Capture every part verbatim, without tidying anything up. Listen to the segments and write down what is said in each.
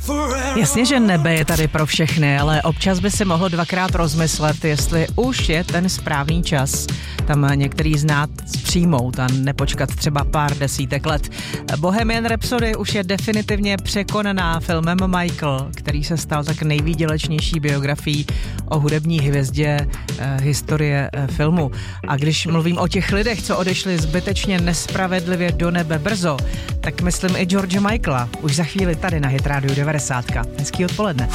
Jasně, že nebe je tady pro všechny, ale občas by si mohl dvakrát rozmyslet, jestli už je ten správný čas tam některý znát přijmout a nepočkat třeba pár desítek let. Bohemian Rhapsody už je definitivně překonaná filmem Michael, který se stal tak nejvýdělečnější biografií o hudební hvězdě eh, historie eh, filmu. A když mluvím o těch lidech, co odešli zbytečně nespravedlivě do nebe brzo, tak myslím i George Michaela. Už za chvíli tady na Hit Radio devadesát. Hezký odpoledne.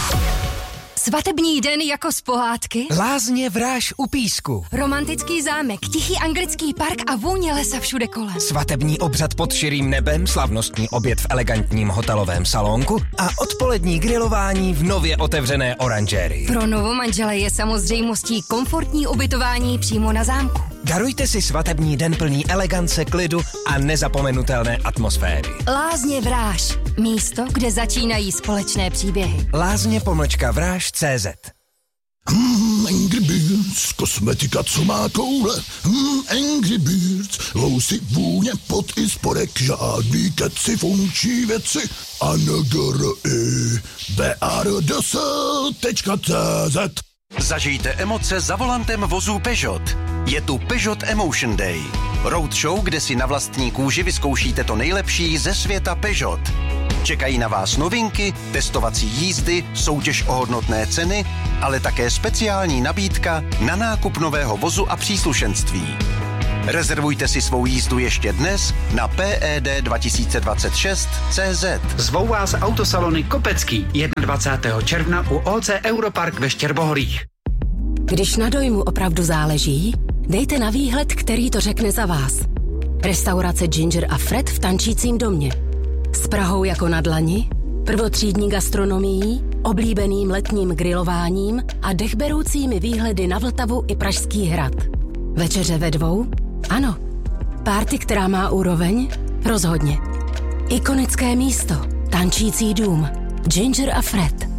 Svatební den jako z pohádky? Lázně Vráž u Písku. Romantický zámek, tichý anglický park a vůně lesa všude kolem. Svatební obřad pod širým nebem, slavnostní oběd v elegantním hotelovém salonku a odpolední grilování v nově otevřené oranžérii. Pro novomanžele je samozřejmostí komfortní ubytování přímo na zámku. Darujte si svatební den plný elegance, klidu a nezapomenutelné atmosféry. Lázně Vráž. Místo, kde začínají společné příběhy. Lázně pomlčka Vráž tečka cé zet. Hmm, Angry Birds, kosmetika, co má koule. Hmm, Angry Birds, lousy, vůně, pot i spodek, žádný keci, funkční věci. A N G R I B R D S tečka cé zet. Zažijte emoce za volantem vozů Peugeot. Je tu Peugeot Emotion Day. Roadshow, kde si na vlastní kůži vyzkoušíte to nejlepší ze světa Peugeot. Čekají na vás novinky, testovací jízdy, soutěž o hodnotné ceny, ale také speciální nabídka na nákup nového vozu a příslušenství. Rezervujte si svou jízdu ještě dnes na P E D dva tisíce dvacet šest tečka cé zet. Zvou vás autosalony Kopecký dvacátého prvního června u O C Europark ve Štěrbohorích. Když na dojmu opravdu záleží, dejte na výhled, který to řekne za vás. Restaurace Ginger a Fred v Tančícím domě. S Prahou jako na dlani, prvotřídní gastronomií, oblíbeným letním grilováním a dechberoucími výhledy na Vltavu i Pražský hrad. Večeře ve dvou? Ano. Párty, která má úroveň? Rozhodně. Ikonické místo. Tančící dům. Ginger a Fred.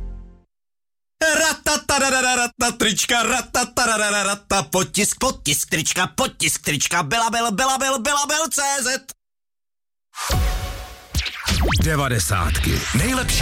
Ratatarararata, trička, ratatarararata, potisk, potisk, trička, potisk, trička, belabel, belabel, belabel, cé zet. Devadesátky. Nejlepší